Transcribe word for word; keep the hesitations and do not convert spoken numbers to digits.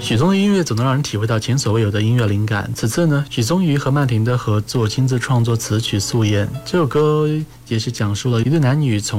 许嵩的音乐总能让人体会到前所未有的音乐灵感。此次呢，许嵩与何曼婷的合作亲自创作词曲《素颜》，这首歌也是讲述了一对男女从